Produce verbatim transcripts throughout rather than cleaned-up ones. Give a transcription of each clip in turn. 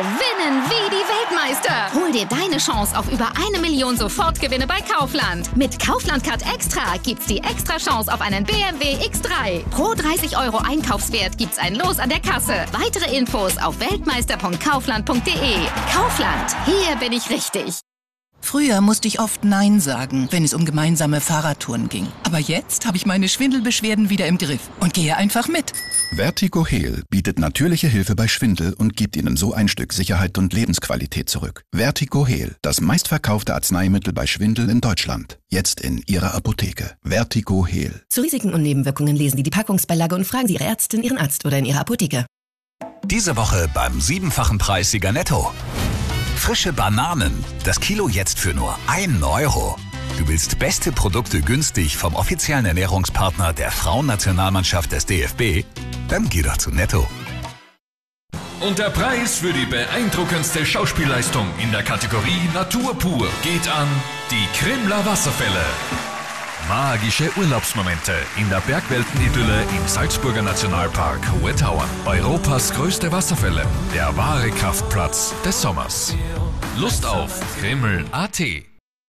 gewinnen wie die Weltmeister. Hol dir deine Chance auf über eine Million Sofortgewinne bei Kaufland. Mit Kaufland-Card Extra gibt's die extra Chance auf einen B M W X drei. Pro dreißig Euro Einkaufswert gibt's ein Los an der Kasse. Weitere Infos auf weltmeister punkt kaufland punkt de. Kaufland, hier bin ich richtig. Früher musste ich oft Nein sagen, wenn es um gemeinsame Fahrradtouren ging. Aber jetzt habe ich meine Schwindelbeschwerden wieder im Griff und gehe einfach mit. Vertigo-Heal bietet natürliche Hilfe bei Schwindel und gibt Ihnen so ein Stück Sicherheit und Lebensqualität zurück. Vertigo-Heal, das meistverkaufte Arzneimittel bei Schwindel in Deutschland. Jetzt in Ihrer Apotheke. Vertigo-Heal. Zu Risiken und Nebenwirkungen lesen Sie die Packungsbeilage und fragen Sie Ihre Ärztin, Ihren Arzt oder in Ihrer Apotheke. Diese Woche beim siebenfachen Preissieger Netto. Frische Bananen. Das Kilo jetzt für nur einen Euro. Du willst beste Produkte günstig vom offiziellen Ernährungspartner der Frauennationalmannschaft des D F B? Dann geh doch zu Netto. Und der Preis für die beeindruckendste Schauspielleistung in der Kategorie Natur pur geht an die Krimler Wasserfälle. Magische Urlaubsmomente in der Bergweltenidylle im Salzburger Nationalpark Hohe Tauern. Europas größte Wasserfälle, der wahre Kraftplatz des Sommers. Lust auf Krimml punkt a t.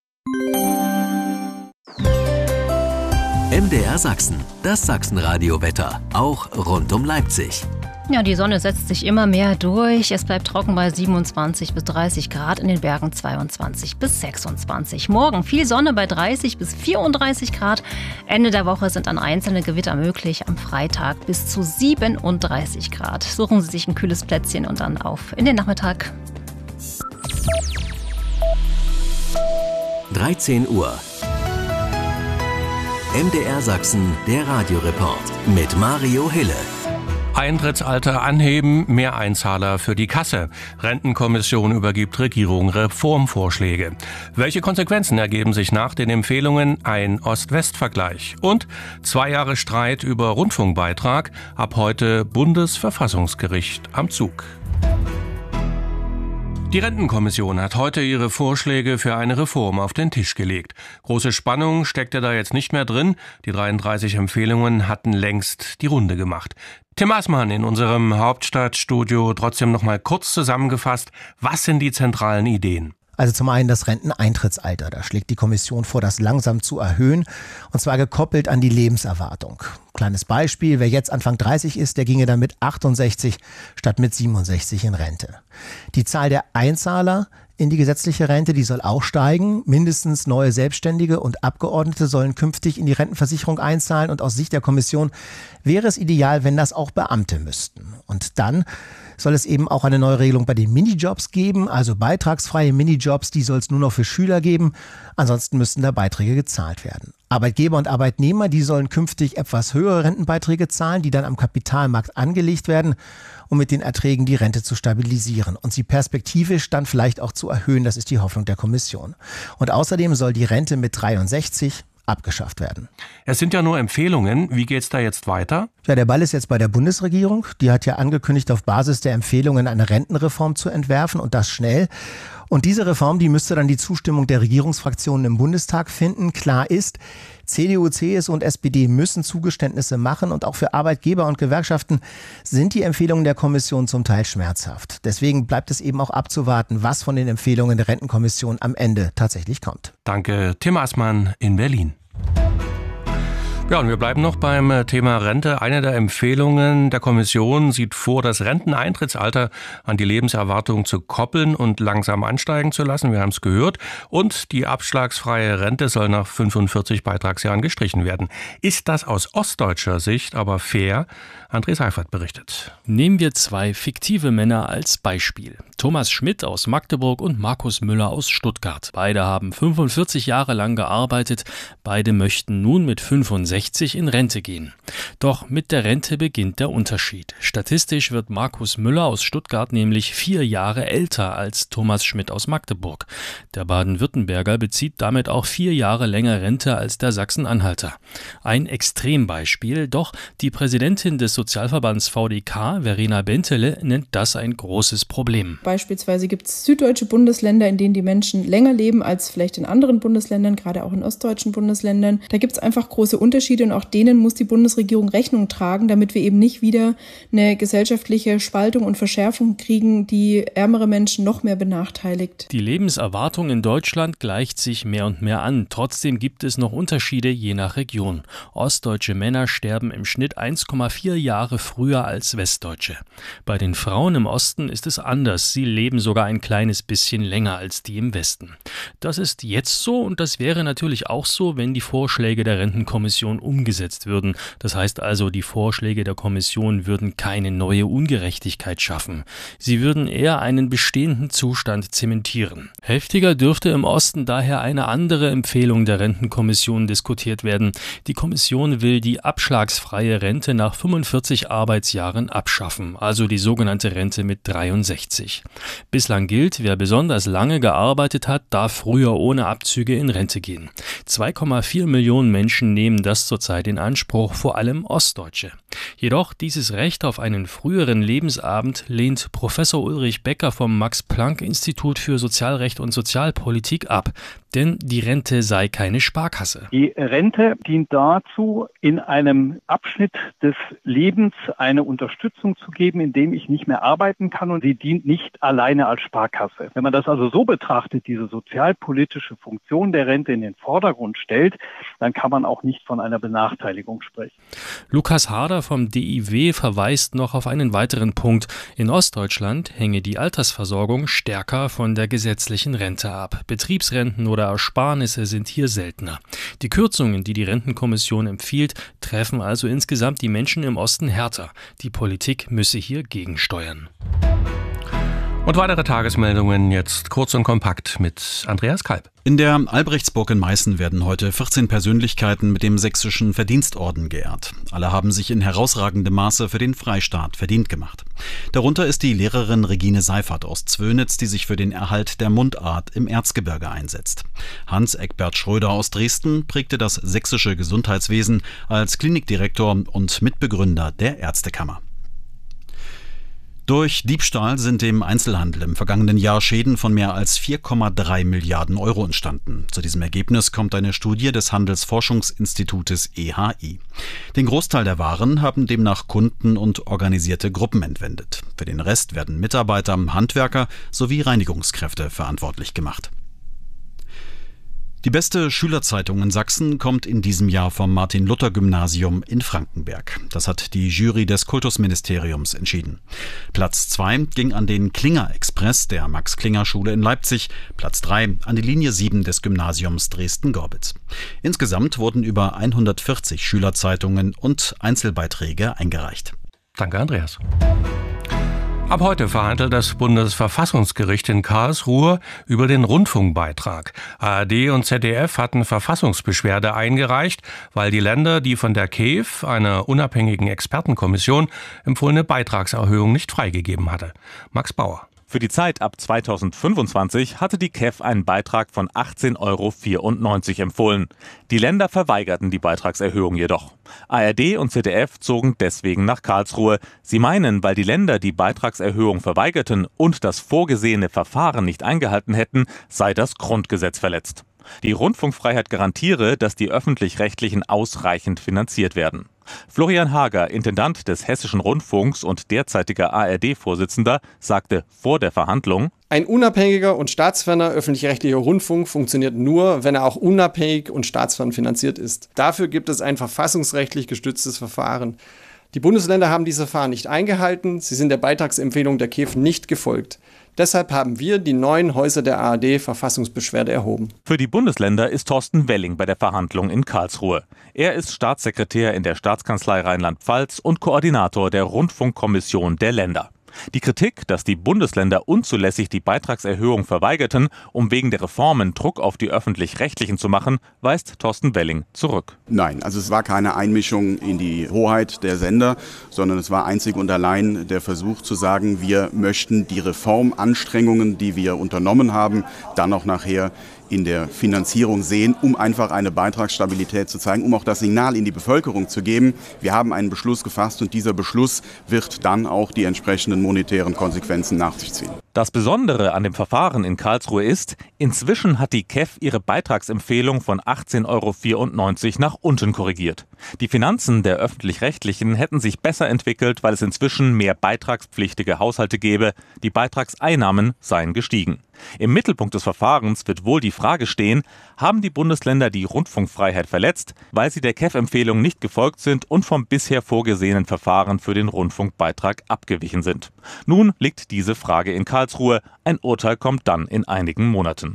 M D R Sachsen, das Sachsenradio-Wetter, auch rund um Leipzig. Ja, die Sonne setzt sich immer mehr durch. Es bleibt trocken bei siebenundzwanzig bis dreißig Grad, in den Bergen zweiundzwanzig bis sechsundzwanzig. Morgen viel Sonne bei dreißig bis vierunddreißig Grad. Ende der Woche sind dann einzelne Gewitter möglich. Am Freitag bis zu siebenunddreißig Grad. Suchen Sie sich ein kühles Plätzchen und dann auf in den Nachmittag. dreizehn Uhr. M D R Sachsen, der Radioreport mit Mario Hille. Eintrittsalter anheben, mehr Einzahler für die Kasse. Rentenkommission übergibt Regierung Reformvorschläge. Welche Konsequenzen ergeben sich nach den Empfehlungen? Ein Ost-West-Vergleich. Und zwei Jahre Streit über Rundfunkbeitrag. Ab heute Bundesverfassungsgericht am Zug. Die Rentenkommission hat heute ihre Vorschläge für eine Reform auf den Tisch gelegt. Große Spannung steckte da jetzt nicht mehr drin. Die dreiunddreißig Empfehlungen hatten längst die Runde gemacht. Tim Aßmann in unserem Hauptstadtstudio trotzdem noch mal kurz zusammengefasst. Was sind die zentralen Ideen? Also zum einen das Renteneintrittsalter. Da schlägt die Kommission vor, das langsam zu erhöhen, und zwar gekoppelt an die Lebenserwartung. Kleines Beispiel, wer jetzt Anfang dreißig ist, der ginge dann mit achtundsechzig statt mit siebenundsechzig in Rente. Die Zahl der Einzahler in die gesetzliche Rente, die soll auch steigen. Mindestens neue Selbstständige und Abgeordnete sollen künftig in die Rentenversicherung einzahlen, und aus Sicht der Kommission wäre es ideal, wenn das auch Beamte müssten. Und dann soll es eben auch eine neue Regelung bei den Minijobs geben, also beitragsfreie Minijobs, die soll es nur noch für Schüler geben. Ansonsten müssten da Beiträge gezahlt werden. Arbeitgeber und Arbeitnehmer, die sollen künftig etwas höhere Rentenbeiträge zahlen, die dann am Kapitalmarkt angelegt werden, um mit den Erträgen die Rente zu stabilisieren und sie perspektivisch dann vielleicht auch zu erhöhen. Das ist die Hoffnung der Kommission. Und außerdem soll die Rente mit dreiundsechzig abgeschafft werden. Es sind ja nur Empfehlungen. Wie geht's da jetzt weiter? Ja, der Ball ist jetzt bei der Bundesregierung. Die hat ja angekündigt, auf Basis der Empfehlungen eine Rentenreform zu entwerfen, und das schnell. Und diese Reform, die müsste dann die Zustimmung der Regierungsfraktionen im Bundestag finden. Klar ist, C D U, C S U und S P D müssen Zugeständnisse machen, und auch für Arbeitgeber und Gewerkschaften sind die Empfehlungen der Kommission zum Teil schmerzhaft. Deswegen bleibt es eben auch abzuwarten, was von den Empfehlungen der Rentenkommission am Ende tatsächlich kommt. Danke, Tim Aßmann in Berlin. Ja, und wir bleiben noch beim Thema Rente. Eine der Empfehlungen der Kommission sieht vor, das Renteneintrittsalter an die Lebenserwartung zu koppeln und langsam ansteigen zu lassen. Wir haben es gehört. Und die abschlagsfreie Rente soll nach fünfundvierzig Beitragsjahren gestrichen werden. Ist das aus ostdeutscher Sicht aber fair? André Seifert berichtet. Nehmen wir zwei fiktive Männer als Beispiel. Thomas Schmidt aus Magdeburg und Markus Müller aus Stuttgart. Beide haben fünfundvierzig Jahre lang gearbeitet. Beide möchten nun mit fünfundsechzig in Rente gehen. Doch mit der Rente beginnt der Unterschied. Statistisch wird Markus Müller aus Stuttgart nämlich vier Jahre älter als Thomas Schmidt aus Magdeburg. Der Baden-Württemberger bezieht damit auch vier Jahre länger Rente als der Sachsen-Anhalter. Ein Extrembeispiel, doch die Präsidentin des Sozialverbands V D K, Verena Bentele, nennt das ein großes Problem. Beispielsweise gibt es süddeutsche Bundesländer, in denen die Menschen länger leben als vielleicht in anderen Bundesländern, gerade auch in ostdeutschen Bundesländern. Da gibt es einfach große Unterschiede. Unterschiede und auch denen muss die Bundesregierung Rechnung tragen, damit wir eben nicht wieder eine gesellschaftliche Spaltung und Verschärfung kriegen, die ärmere Menschen noch mehr benachteiligt. Die Lebenserwartung in Deutschland gleicht sich mehr und mehr an. Trotzdem gibt es noch Unterschiede je nach Region. Ostdeutsche Männer sterben im Schnitt eins Komma vier Jahre früher als Westdeutsche. Bei den Frauen im Osten ist es anders. Sie leben sogar ein kleines bisschen länger als die im Westen. Das ist jetzt so und das wäre natürlich auch so, wenn die Vorschläge der Rentenkommission umgesetzt würden. Das heißt also, die Vorschläge der Kommission würden keine neue Ungerechtigkeit schaffen. Sie würden eher einen bestehenden Zustand zementieren. Heftiger dürfte im Osten daher eine andere Empfehlung der Rentenkommission diskutiert werden. Die Kommission will die abschlagsfreie Rente nach fünfundvierzig Arbeitsjahren abschaffen, also die sogenannte Rente mit dreiundsechzig. Bislang gilt, wer besonders lange gearbeitet hat, darf früher ohne Abzüge in Rente gehen. zwei Komma vier Millionen Menschen nehmen das zurzeit in Anspruch, vor allem Ostdeutsche. Jedoch dieses Recht auf einen früheren Lebensabend lehnt Professor Ulrich Becker vom Max-Planck-Institut für Sozialrecht und Sozialpolitik ab, denn die Rente sei keine Sparkasse. Die Rente dient dazu, in einem Abschnitt des Lebens eine Unterstützung zu geben, in dem ich nicht mehr arbeiten kann, und sie dient nicht alleine als Sparkasse. Wenn man das also so betrachtet, diese sozialpolitische Funktion der Rente in den Vordergrund stellt, dann kann man auch nicht von einer Benachteiligung sprechen. Lukas Harder vom D I W verweist noch auf einen weiteren Punkt. In Ostdeutschland hänge die Altersversorgung stärker von der gesetzlichen Rente ab. Betriebsrenten oder Ersparnisse sind hier seltener. Die Kürzungen, die die Rentenkommission empfiehlt, treffen also insgesamt die Menschen im Osten härter. Die Politik müsse hier gegensteuern. Und weitere Tagesmeldungen jetzt kurz und kompakt mit Andreas Kalb. In der Albrechtsburg in Meißen werden heute vierzehn Persönlichkeiten mit dem Sächsischen Verdienstorden geehrt. Alle haben sich in herausragendem Maße für den Freistaat verdient gemacht. Darunter ist die Lehrerin Regine Seifert aus Zwönitz, die sich für den Erhalt der Mundart im Erzgebirge einsetzt. Hans Eckbert Schröder aus Dresden prägte das sächsische Gesundheitswesen als Klinikdirektor und Mitbegründer der Ärztekammer. Durch Diebstahl sind dem Einzelhandel im vergangenen Jahr Schäden von mehr als vier Komma drei Milliarden Euro entstanden. Zu diesem Ergebnis kommt eine Studie des Handelsforschungsinstitutes E H I. Den Großteil der Waren haben demnach Kunden und organisierte Gruppen entwendet. Für den Rest werden Mitarbeiter, Handwerker sowie Reinigungskräfte verantwortlich gemacht. Die beste Schülerzeitung in Sachsen kommt in diesem Jahr vom Martin-Luther-Gymnasium in Frankenberg. Das hat die Jury des Kultusministeriums entschieden. Platz zwei ging an den Klinger-Express der Max-Klinger-Schule in Leipzig, Platz drei an die Linie sieben des Gymnasiums Dresden-Gorbitz. Insgesamt wurden über hundertvierzig Schülerzeitungen und Einzelbeiträge eingereicht. Danke, Andreas. Ab heute verhandelt das Bundesverfassungsgericht in Karlsruhe über den Rundfunkbeitrag. A R D und Z D F hatten Verfassungsbeschwerde eingereicht, weil die Länder die von der K E F, einer unabhängigen Expertenkommission, empfohlene Beitragserhöhung nicht freigegeben hatte. Max Bauer. Für die Zeit ab zweitausendfünfundzwanzig hatte die K E F einen Beitrag von achtzehn Euro vierundneunzig empfohlen. Die Länder verweigerten die Beitragserhöhung jedoch. A R D und Z D F zogen deswegen nach Karlsruhe. Sie meinen, weil die Länder die Beitragserhöhung verweigerten und das vorgesehene Verfahren nicht eingehalten hätten, sei das Grundgesetz verletzt. Die Rundfunkfreiheit garantiere, dass die Öffentlich-Rechtlichen ausreichend finanziert werden. Florian Hager, Intendant des Hessischen Rundfunks und derzeitiger A R D-Vorsitzender, sagte vor der Verhandlung: Ein unabhängiger und staatsferner öffentlich-rechtlicher Rundfunk funktioniert nur, wenn er auch unabhängig und staatsfern finanziert ist. Dafür gibt es ein verfassungsrechtlich gestütztes Verfahren. Die Bundesländer haben dieses Verfahren nicht eingehalten, sie sind der Beitragsempfehlung der K E F nicht gefolgt. Deshalb haben wir die neuen Häuser der A R D Verfassungsbeschwerde erhoben. Für die Bundesländer ist Thorsten Welling bei der Verhandlung in Karlsruhe. Er ist Staatssekretär in der Staatskanzlei Rheinland-Pfalz und Koordinator der Rundfunkkommission der Länder. Die Kritik, dass die Bundesländer unzulässig die Beitragserhöhung verweigerten, um wegen der Reformen Druck auf die Öffentlich-Rechtlichen zu machen, weist Thorsten Welling zurück. Nein, also es war keine Einmischung in die Hoheit der Sender, sondern es war einzig und allein der Versuch zu sagen, wir möchten die Reformanstrengungen, die wir unternommen haben, dann auch nachher in der Finanzierung sehen, um einfach eine Beitragsstabilität zu zeigen, um auch das Signal in die Bevölkerung zu geben. Wir haben einen Beschluss gefasst und dieser Beschluss wird dann auch die entsprechenden monetären Konsequenzen nach sich ziehen. Das Besondere an dem Verfahren in Karlsruhe ist, inzwischen hat die K E F ihre Beitragsempfehlung von achtzehn Euro vierundneunzig nach unten korrigiert. Die Finanzen der Öffentlich-Rechtlichen hätten sich besser entwickelt, weil es inzwischen mehr beitragspflichtige Haushalte gäbe. Die Beitragseinnahmen seien gestiegen. Im Mittelpunkt des Verfahrens wird wohl die Frage stehen, haben die Bundesländer die Rundfunkfreiheit verletzt, weil sie der K E F-Empfehlung nicht gefolgt sind und vom bisher vorgesehenen Verfahren für den Rundfunkbeitrag abgewichen sind. Nun liegt diese Frage in Karlsruhe. Ein Urteil kommt dann in einigen Monaten.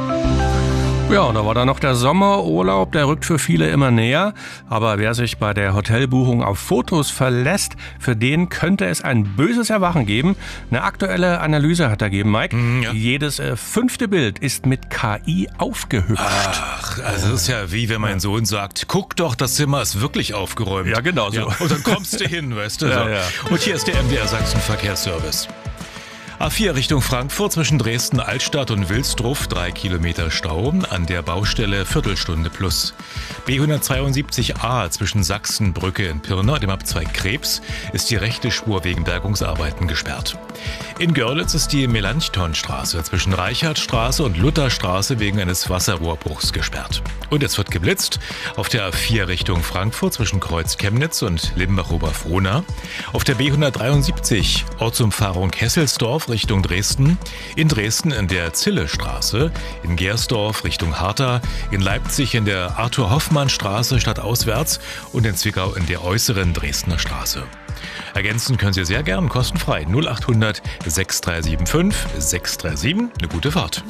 Ja, und da war dann noch der Sommerurlaub, der rückt für viele immer näher. Aber wer sich bei der Hotelbuchung auf Fotos verlässt, für den könnte es ein böses Erwachen geben. Eine aktuelle Analyse hat ergeben, Mike. Mm, ja. Jedes äh, fünfte Bild ist mit K I aufgehübscht. Ach, also das ist ja wie wenn mein Sohn sagt, guck doch, das Zimmer ist wirklich aufgeräumt. Ja, genau so. Ja, und dann kommst du hin, weißt du. Ja, so. ja. Und hier ist der M D R Sachsen Verkehrsservice. A vier Richtung Frankfurt zwischen Dresden Altstadt und Wilsdruff, drei Kilometer Stau, an der Baustelle Viertelstunde plus. B hundertzweiundsiebzig A zwischen Sachsenbrücke in Pirna und dem Abzweig Krebs ist die rechte Spur wegen Bergungsarbeiten gesperrt. In Görlitz ist die Melanchthonstraße zwischen Reichardtstraße und Lutherstraße wegen eines Wasserrohrbruchs gesperrt. Und es wird geblitzt auf der A vier Richtung Frankfurt zwischen Kreuz Chemnitz und Limbach-Oberfrohna, auf der B hundertdreiundsiebzig Ortsumfahrung Kesselsdorf Richtung Dresden, in Dresden in der Zillestraße, in Gersdorf Richtung Harta, in Leipzig in der Arthur-Hoffmann-Straße stadtauswärts und in Zwickau in der äußeren Dresdner Straße. Ergänzen können Sie sehr gern kostenfrei null achthundert sechs drei sieben fünf sechs drei sieben. Eine gute Fahrt.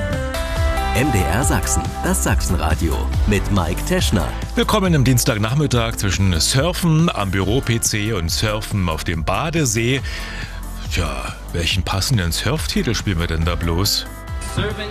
M D R Sachsen, das Sachsenradio mit Mike Teschner. Willkommen am Dienstagnachmittag zwischen Surfen am Büro-P C und Surfen auf dem Badesee. Tja, welchen passenden Surftitel spielen wir denn da bloß? Surfing